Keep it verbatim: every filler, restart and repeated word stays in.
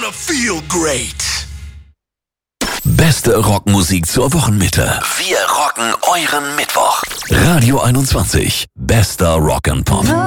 gonna feel great. Beste Rockmusik zur Wochenmitte. Wir rocken euren Mittwoch. Radio einundzwanzig. Bester Rock and Pop.